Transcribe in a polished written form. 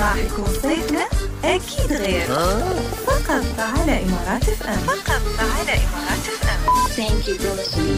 راح يكون صيفنا أكيد غير. فقط على إمارات FM. Thank you for listening.